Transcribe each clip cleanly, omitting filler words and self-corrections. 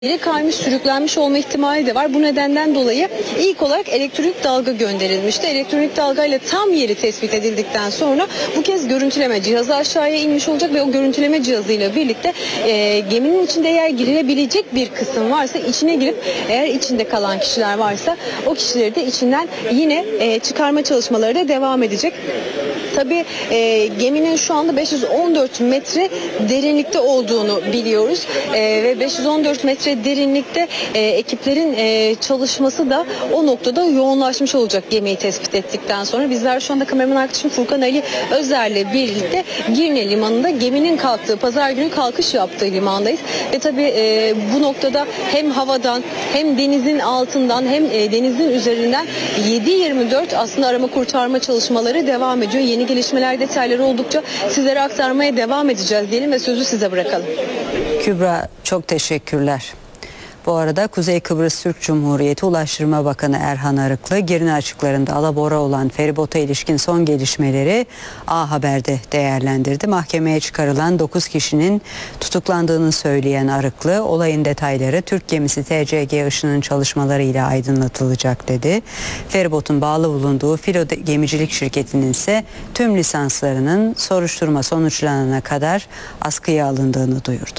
Yere kaymış, sürüklenmiş olma ihtimali de var. Bu nedenden dolayı ilk olarak elektronik dalga gönderilmişti. Elektronik dalgayla tam yeri tespit edildikten sonra bu kez görüntüleme cihazı aşağıya inmiş olacak ve o görüntüleme cihazıyla birlikte geminin içinde eğer girilebilecek bir kısım varsa içine girip eğer içinde kalan kişiler varsa o kişileri de içinden yine çıkarma çalışmaları da devam edecek. Tabii geminin şu anda 514 metre derinlikte olduğunu biliyoruz ve 514 metre derinlikte ekiplerin çalışması da o noktada yoğunlaşmış olacak gemiyi tespit ettikten sonra. Bizler şu anda kameraman arkadaşım Furkan Ali Özer'le birlikte Girne Limanı'nda geminin kalktığı, pazar günü kalkış yaptığı limandayız. Ve tabii bu noktada hem havadan hem denizin altından hem denizin üzerinden 7/24 aslında arama kurtarma çalışmaları devam ediyor. Yeni gelişmeler, detayları oldukça sizlere aktarmaya devam edeceğiz diyelim ve sözü size bırakalım. Kübra, çok teşekkürler. Bu arada Kuzey Kıbrıs Türk Cumhuriyeti Ulaştırma Bakanı Erhan Arıklı, Girne açıklarında alabora olan feribota ilişkin son gelişmeleri A Haber'de değerlendirdi. Mahkemeye çıkarılan 9 kişinin tutuklandığını söyleyen Arıklı, olayın detayları Türk gemisi TCG Işın'ın çalışmalarıyla aydınlatılacak dedi. Feribotun bağlı bulunduğu Filo Gemicilik Şirketi'nin ise tüm lisanslarının soruşturma sonuçlanana kadar askıya alındığını duyurdu.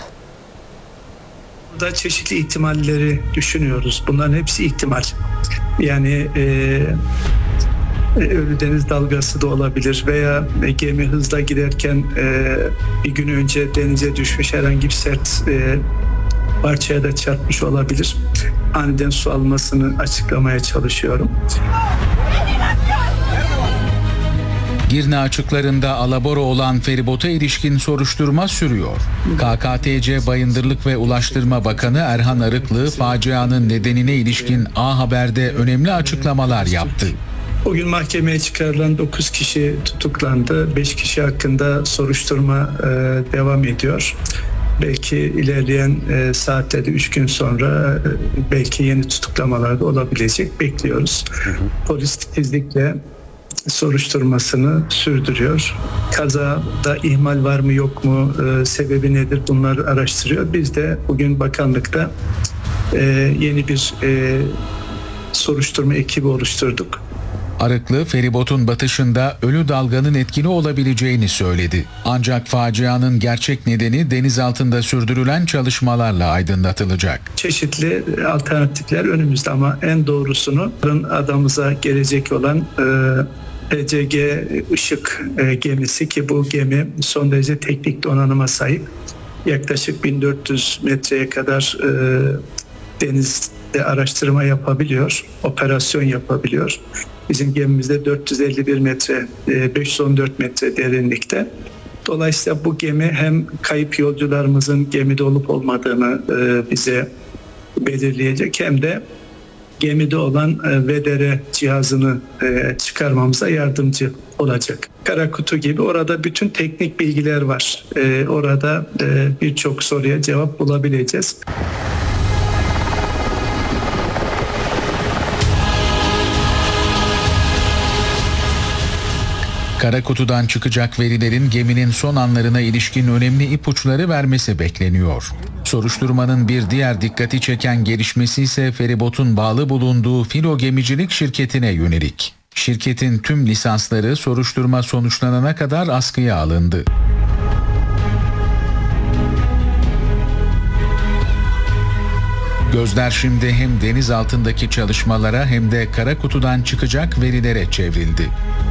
Da çeşitli ihtimalleri düşünüyoruz. Bunların hepsi ihtimal. Yani ölü deniz dalgası da olabilir veya gemi hızla giderken bir gün önce denize düşmüş herhangi bir sert parçaya da çarpmış olabilir. Aniden su almasını açıklamaya çalışıyorum. Girne açıklarında alabora olan feribota ilişkin soruşturma sürüyor. KKTC Bayındırlık ve Ulaştırma Bakanı Erhan Arıklı facianın nedenine ilişkin A Haber'de önemli açıklamalar yaptı. Bugün mahkemeye çıkarılan 9 kişi tutuklandı. 5 kişi hakkında soruşturma devam ediyor. Belki ilerleyen saatlerde 3 gün sonra belki yeni tutuklamalar da olabilecek, bekliyoruz. Polis titizlikle soruşturmasını sürdürüyor. Kazada ihmal var mı yok mu, sebebi nedir, bunları araştırıyor. Biz de bugün bakanlıkta yeni bir soruşturma ekibi oluşturduk. Arıklı, feribotun batışında ölü dalganın etkili olabileceğini söyledi. Ancak facianın gerçek nedeni deniz altında sürdürülen çalışmalarla aydınlatılacak. Çeşitli alternatifler önümüzde ama en doğrusunu adamıza gelecek olan TCG Işık gemisi, ki bu gemi son derece teknik donanıma sahip. Yaklaşık 1400 metreye kadar denizde araştırma yapabiliyor, operasyon yapabiliyor. Bizim gemimizde 451 metre, 514 metre derinlikte. Dolayısıyla bu gemi hem kayıp yolcularımızın gemide olup olmadığını bize belirleyecek hem de gemide olan VDR cihazını çıkarmamıza yardımcı olacak. Kara kutu gibi orada bütün teknik bilgiler var. Orada birçok soruya cevap bulabileceğiz. Kara kutudan çıkacak verilerin geminin son anlarına ilişkin önemli ipuçları vermesi bekleniyor. Soruşturmanın bir diğer dikkati çeken gelişmesi ise feribotun bağlı bulunduğu Filo Gemicilik Şirketi'ne yönelik. Şirketin tüm lisansları soruşturma sonuçlanana kadar askıya alındı. Gözler şimdi hem deniz altındaki çalışmalara hem de kara kutudan çıkacak verilere çevrildi.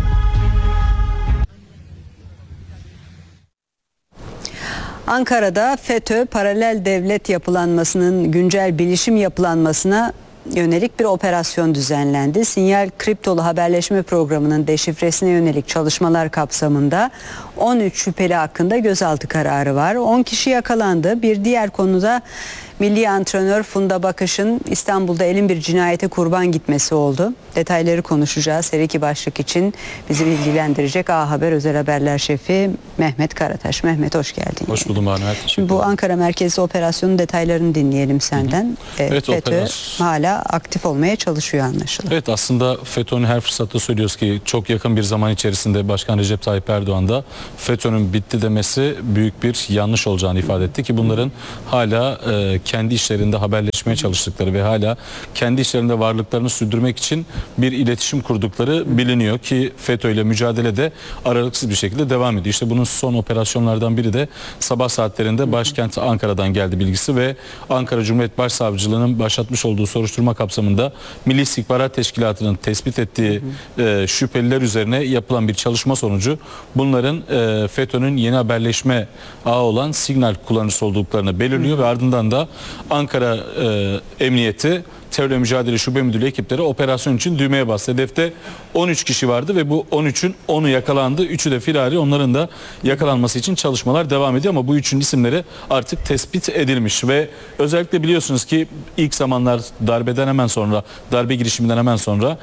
Ankara'da FETÖ paralel devlet yapılanmasının güncel bilişim yapılanmasına yönelik bir operasyon düzenlendi. Sinyal kriptolu haberleşme programının deşifresine yönelik çalışmalar kapsamında 13 şüpheli hakkında gözaltı kararı var. 10 kişi yakalandı. Bir diğer konuda milli antrenör Funda Bakış'ın İstanbul'da elin bir cinayete kurban gitmesi oldu. Detayları konuşacağız. Her iki başlık için bizi bilgilendirecek A Haber Özel Haberler Şefi Mehmet Karataş. Mehmet, hoş geldin. Hoş buldum Ahmet. Şimdi bu Ankara merkezli operasyonun detaylarını dinleyelim senden. Evet, FETÖ hala aktif olmaya çalışıyor anlaşılan. Evet, aslında FETÖ'nün her fırsatta söylüyoruz ki çok yakın bir zaman içerisinde Başkan Recep Tayyip Erdoğan da FETÖ'nün bitti demesi büyük bir yanlış olacağını ifade etti ki bunların hala kendi işlerinde haberleşmeye çalıştıkları ve hala kendi işlerinde varlıklarını sürdürmek için bir iletişim kurdukları biliniyor ki FETÖ ile mücadele de aralıksız bir şekilde devam ediyor. İşte bunun son operasyonlardan biri de sabah saatlerinde başkent Ankara'dan geldi bilgisi ve Ankara Cumhuriyet Başsavcılığı'nın başlatmış olduğu soruşturma kapsamında Milli İstihbarat Teşkilatı'nın tespit ettiği şüpheliler üzerine yapılan bir çalışma sonucu bunların FETÖ'nün yeni haberleşme ağı olan Signal kullanıcısı olduklarını belirliyor ve ardından da Ankara Emniyeti Terörle Mücadele Şube Müdürlüğü ekipleri operasyon için düğmeye bastı. Hedefte 13 kişi vardı ve bu 13'ün 10'u yakalandı. 3'ü de firari. Onların da yakalanması için çalışmalar devam ediyor ama bu 3'ün isimleri artık tespit edilmiş ve özellikle biliyorsunuz ki ilk zamanlar darbeden hemen sonra, darbe girişiminden hemen sonra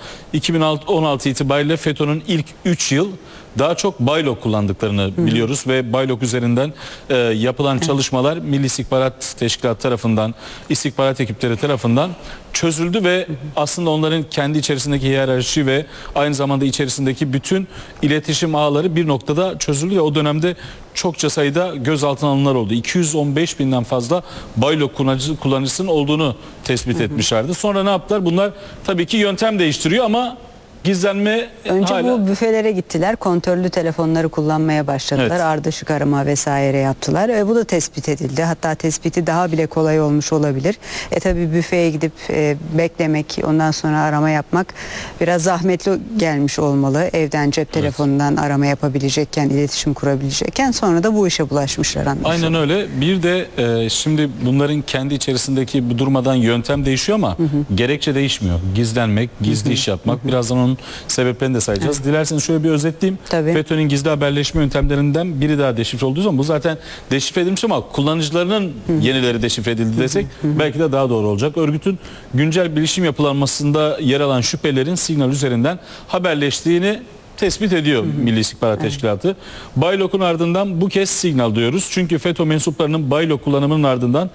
2016 itibariyle FETÖ'nün ilk 3 yıl daha çok Baylok kullandıklarını biliyoruz ve Baylok üzerinden yapılan çalışmalar Milli İstihbarat Teşkilatı tarafından, istihbarat ekipleri tarafından çözüldü ve aslında onların kendi içerisindeki hiyerarşi ve aynı zamanda içerisindeki bütün iletişim ağları bir noktada çözüldü ve o dönemde çokça sayıda gözaltına alınanlar oldu. 215 binden fazla Baylok kullanıcısının olduğunu tespit etmişlerdi. Sonra ne yaptılar? Bunlar tabii ki yöntem değiştiriyor ama gizlenme Önce hala... bu büfelere gittiler. Kontörlü telefonları kullanmaya başladılar. Evet. Ardışık arama vesaire yaptılar. Bu da tespit edildi. Hatta tespiti daha bile kolay olmuş olabilir. Tabii büfeye gidip beklemek, ondan sonra arama yapmak biraz zahmetli gelmiş olmalı. Evden cep telefonundan arama yapabilecekken, iletişim kurabilecekken sonra da bu işe bulaşmışlar anlaşılan. Aynen öyle. Bir de şimdi bunların kendi içerisindeki bu durmadan yöntem değişiyor ama gerekçe değişmiyor. Gizlenmek, gizli iş yapmak. Birazdan onun sebeplerini de sayacağız. Dilerseniz şöyle bir özetleyeyim. Tabii. FETÖ'nün gizli haberleşme yöntemlerinden biri daha deşifre olduğu zaman bu zaten deşifre edilmiş ama kullanıcılarının yenileri deşifre edildi desek belki de daha doğru olacak. Örgütün güncel bilişim yapılanmasında yer alan şüphelerin Signal üzerinden haberleştiğini tespit ediyor Milli İstihbarat Teşkilatı. Baylok'un ardından bu kez Signal diyoruz. Çünkü FETÖ mensuplarının Baylok kullanımının ardından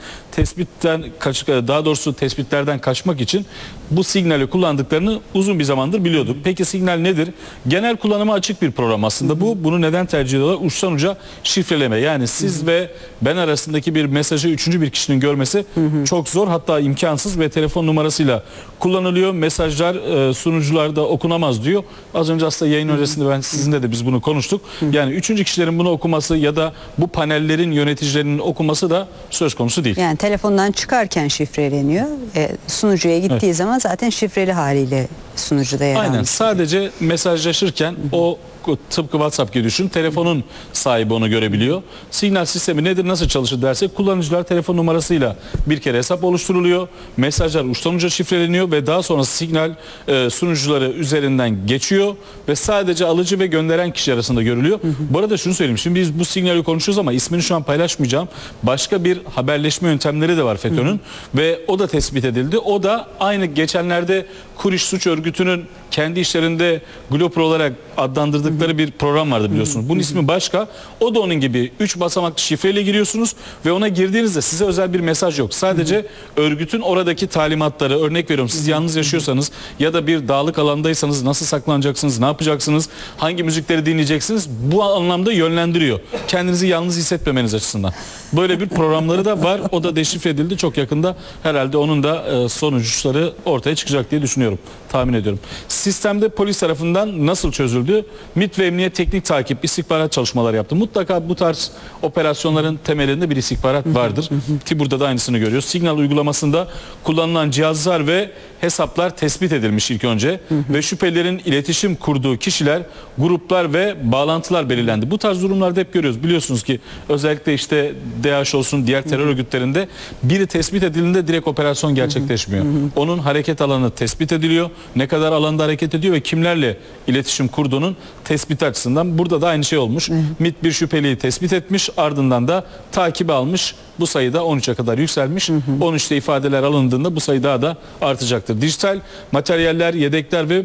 tespitlerden kaçmak için bu Signal'i kullandıklarını uzun bir zamandır biliyorduk. Peki Signal nedir? Genel kullanıma açık bir program aslında bu. Bunu neden tercih ediyorlar? Uçtan uca şifreleme. Yani siz ve ben arasındaki bir mesajı üçüncü bir kişinin görmesi çok zor, hatta imkansız ve telefon numarasıyla kullanılıyor. Mesajlar sunucularda okunamaz diyor. Az önce aslında yayın öncesinde sizinle de biz bunu konuştuk. Yani üçüncü kişilerin bunu okuması ya da bu panellerin yöneticilerinin okuması da söz konusu değil. Yani telefondan çıkarken şifreleniyor. Sunucuya gittiği zaman zaten şifreli haliyle sunucuda yer almış. Aynen. Sadece mesajlaşırken o tıpkı WhatsApp gibi düşün. Telefonun sahibi onu görebiliyor. Signal sistemi nedir, nasıl çalışır dersek kullanıcılar telefon numarasıyla bir kere hesap oluşturuluyor. Mesajlar uçtan uca şifreleniyor ve daha sonra Signal sunucuları üzerinden geçiyor ve sadece alıcı ve gönderen kişi arasında görülüyor. Bu arada şunu söyleyeyim. Şimdi biz bu Signal'i konuşuyoruz ama ismini şu an paylaşmayacağım. Başka bir haberleşme yöntemleri de var FETÖ'nün ve o da tespit edildi. O da aynı geçenlerde Kuriş Suç Örgütü'nün kendi işlerinde Glopro olarak adlandırdıkları bir program vardı biliyorsunuz. Bunun ismi başka. O da onun gibi 3 basamaklı şifreyle giriyorsunuz ve ona girdiğinizde size özel bir mesaj yok. Sadece örgütün oradaki talimatları, örnek veriyorum, siz yalnız yaşıyorsanız ya da bir dağlık alandaysanız nasıl saklanacaksınız, ne yapacaksınız, hangi müzikleri dinleyeceksiniz, bu anlamda yönlendiriyor. Kendinizi yalnız hissetmemeniz açısından. Böyle bir programları da var. O da deşifre edildi. Çok yakında herhalde onun da sonuçları ortaya çıkacak diye düşünüyorum. Tahmin ediyorum. Sistemde polis tarafından nasıl çözüldü? MİT ve Emniyet Teknik Takip istihbarat çalışmaları yaptı. Mutlaka bu tarz operasyonların temelinde bir istihbarat vardır. Ki burada da aynısını görüyoruz. Signal uygulamasında kullanılan cihazlar ve hesaplar tespit edilmiş ilk önce ve şüphelilerin iletişim kurduğu kişiler, gruplar ve bağlantılar belirlendi. Bu tarz durumlarda hep görüyoruz. Biliyorsunuz ki özellikle işte DAEŞ olsun, diğer terör örgütlerinde biri tespit edildiğinde direkt operasyon gerçekleşmiyor. Onun hareket alanı tespit ediliyor. Ne kadar alanda hareket ediyor ve kimlerle iletişim kurduğunun tespiti açısından burada da aynı şey olmuş. MİT bir şüpheliyi tespit etmiş, ardından da takibe almış. Bu sayı da 13'e kadar yükselmiş. 13'te ifadeler alındığında bu sayı daha da artacaktır. Dijital materyaller, yedekler ve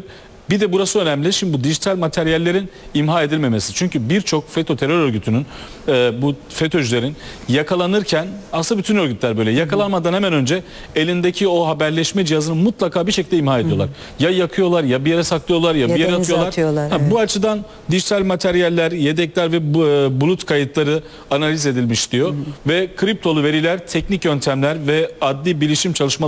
Bir de burası önemli. Şimdi bu dijital materyallerin imha edilmemesi. Çünkü birçok FETÖ terör örgütünün bu FETÖ'cülerin yakalanırken aslında bütün örgütler böyle yakalanmadan hemen önce elindeki o haberleşme cihazını mutlaka bir şekilde imha ediyorlar. Ya yakıyorlar ya bir yere saklıyorlar ya bir yere denize atıyorlar. evet. Bu açıdan dijital materyaller, yedekler ve bulut kayıtları analiz edilmiş diyor. Ve kriptolu veriler, teknik yöntemler ve adli bilişim çalışmaları